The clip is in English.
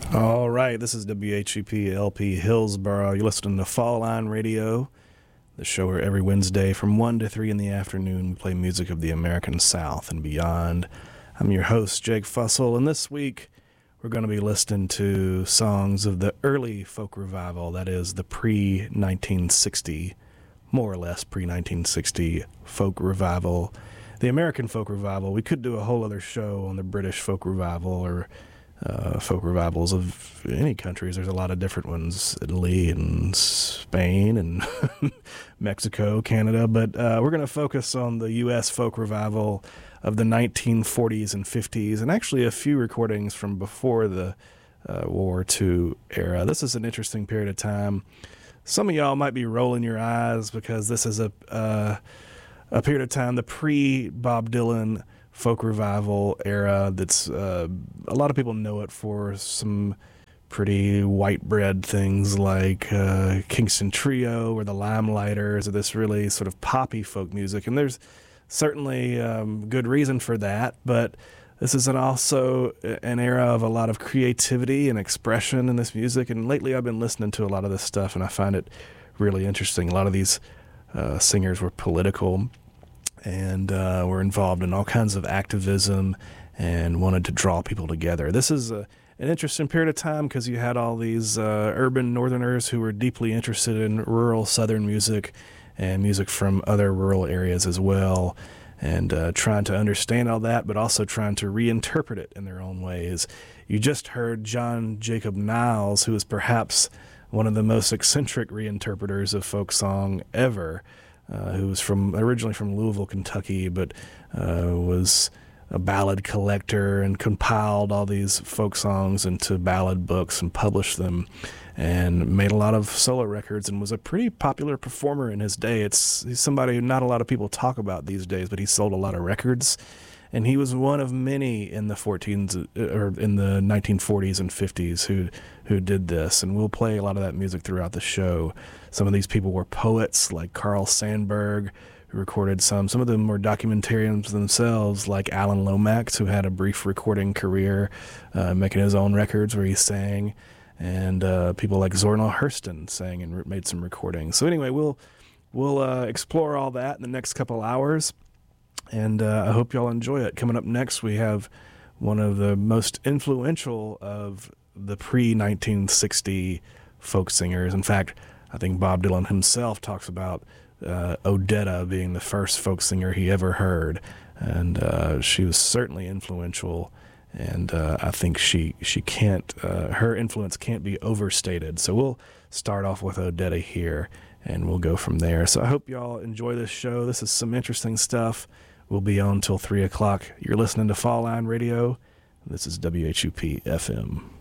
All right, this is WHUP LP Hillsborough. You're listening to Fall Line Radio, the show where every Wednesday from 1 to 3 in the afternoon we play music of the American South and beyond. I'm your host, Jake Fussell, and this week we're going to be listening to songs of the early folk revival, that is the pre-1960, more or less pre-1960 folk revival. The American folk revival, we could do a whole other show on the British folk revival or folk revivals of any countries. There's a lot of different ones, Italy and Spain and Mexico, Canada, but we're going to focus on the U.S. folk revival of the 1940s and 50s, and actually a few recordings from before the World War II era. This is an interesting period of time. Some of y'all might be rolling your eyes because this is a period of time, the pre-Bob Dylan folk revival era, that's a lot of people know it for some pretty white bread things like Kingston Trio or the Limelighters, or this really sort of poppy folk music. And there's certainly good reason for that, but this is also an era of a lot of creativity and expression in this music. And lately I've been listening to a lot of this stuff, and I find it really interesting. A lot of these singers were political and were involved in all kinds of activism and wanted to draw people together. This is an interesting period of time because you had all these urban northerners who were deeply interested in rural southern music and music from other rural areas as well, and trying to understand all that, but also trying to reinterpret it in their own ways. You just heard John Jacob Niles, who is perhaps one of the most eccentric reinterpreters of folk song ever, who was originally from Louisville, Kentucky, but was a ballad collector and compiled all these folk songs into ballad books and published them, and made a lot of solo records and was a pretty popular performer in his day. He's somebody who not a lot of people talk about these days, but he sold a lot of records, and he was one of many in the 1940s and 50s who did this, and we'll play a lot of that music throughout the show. Some of these people were poets like Carl Sandburg, who recorded some. Some of them were documentarians themselves, like Alan Lomax, who had a brief recording career, making his own records where he sang, and people like Zora Hurston sang and made some recordings. So anyway, we'll explore all that in the next couple hours, and I hope y'all enjoy it. Coming up next, we have one of the most influential of the pre-1960 folk singers. In fact, I think Bob Dylan himself talks about Odetta being the first folk singer he ever heard, and she was certainly influential, and I think she can't, her influence can't be overstated. So we'll start off with Odetta here, and we'll go from there. So I hope y'all enjoy this show. This is some interesting stuff. We'll be on till 3 o'clock. You're listening to Fall Line Radio. This is WHUP FM.